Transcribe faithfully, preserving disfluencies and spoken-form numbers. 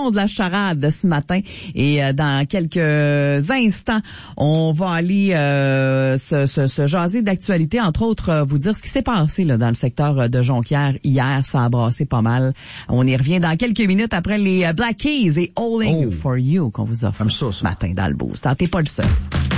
de la charade ce matin. Et euh, dans quelques instants, on va aller euh, se, se, se jaser d'actualité, entre autres, euh, vous dire ce qui s'est passé là dans le secteur de Jonquière hier. Ça a brassé pas mal. On y revient dans quelques minutes après les Black Keys et All In Oh. For You qu'on vous offre Comme ça, ça. ce matin dans le boost. Ah, t'es pas le seul.